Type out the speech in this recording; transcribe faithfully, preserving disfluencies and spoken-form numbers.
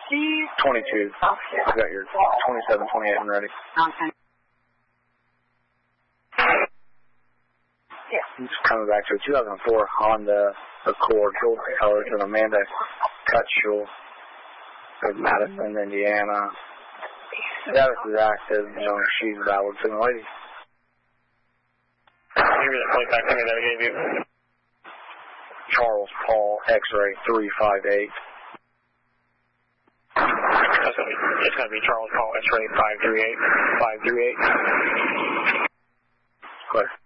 twenty-two. I got your twenty-seven, twenty-eight and ready. Okay. Yeah. Just coming back to a two thousand four Honda Accord, gold colors, and Amanda Cutshall of Madison, Indiana. Status is active, you know, she's a valid female lady. Give me that plate back to me that I gave you. Charles Paul, X-ray three five eight. That's gonna be, it's going to be Charles Paul, X-ray five three eight. five three eight. Clear.